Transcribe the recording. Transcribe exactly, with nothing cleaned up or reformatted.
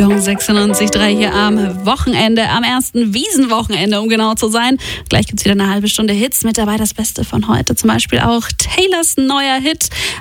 Go sechsundneunzig Komma drei hier am Wochenende, am ersten Wiesenwochenende, um genau zu sein. Gleich gibt's wieder eine halbe Stunde Hits mit dabei, das Beste von heute. Zum Beispiel auch Taylors neuer Hit